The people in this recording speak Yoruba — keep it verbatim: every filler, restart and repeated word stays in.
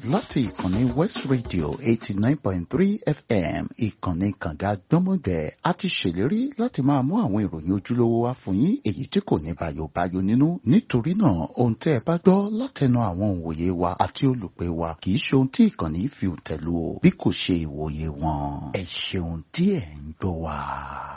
láti ìkànnì West Radio eighty nine point three F M ìkànnì kànga gbọ́mọgbẹ́. A ti ṣèlérí láti máa mú àwọn ìròyìn ojúlówó wá fún yín èyí tí kò ní bàyòbáyò nínú. Nítorí náà ohun tẹ́ ẹ bá gbọ́ látẹnu àwọn òǹwòye wa àti olùpẹ̀ wa kì í ṣe ohun tí ìkànnì fi tẹ̀lú o bí kò ṣe ìwòye wọn. Ẹ ṣeun tí ẹ̀ ń gbọ́ wa.